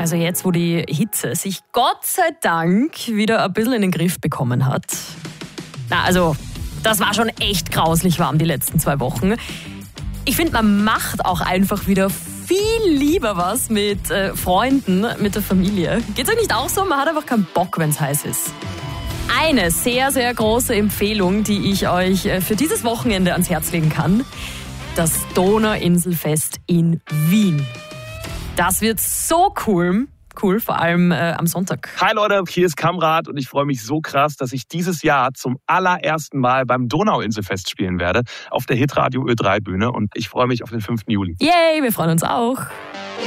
Also jetzt, wo die Hitze sich Gott sei Dank wieder ein bisschen in den Griff bekommen hat. Das war schon echt grauslich warm die letzten 2 Wochen. Ich finde, man macht auch einfach wieder viel lieber was mit Freunden, mit der Familie. Geht's euch nicht auch so? Man hat einfach keinen Bock, wenn es heiß ist. Eine sehr, sehr große Empfehlung, die ich euch für dieses Wochenende ans Herz legen kann: das Donauinselfest in Wien. Das wird so cool, vor allem am Sonntag. Hi Leute, hier ist Kamrat und ich freue mich so krass, dass ich dieses Jahr zum allerersten Mal beim Donauinselfest spielen werde, auf der Hitradio Ö3 Bühne, und ich freue mich auf den 5. Juli. Yay, wir freuen uns auch.